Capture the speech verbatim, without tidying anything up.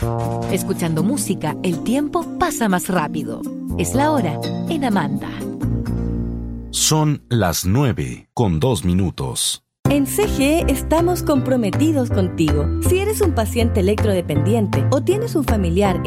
Escuchando música, el tiempo pasa más rápido. Es la hora en Amanda. Son las nueve con dos minutos. En C G E estamos comprometidos contigo. Si eres un paciente electrodependiente o tienes un familiar